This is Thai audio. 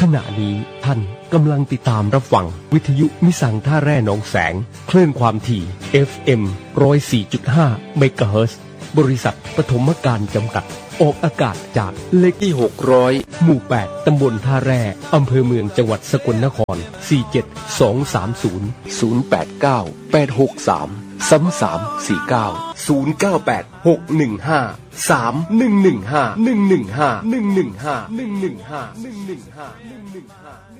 ขณะนี้ท่านกำลังติดตามรับฟังวิทยุมิสังท่าแร่หนองแสงคลื่นความถี่ FM 104.5 เมกะเฮิรตซ์บริษัทปฐมการจำกัดออกอากาศจากเลขที่600หมู่8ตำบลท่าแร่อำเภอเมืองจังหวัดสกลนคร47230 089 863 3349 098 615 3115 115 115 115 115 115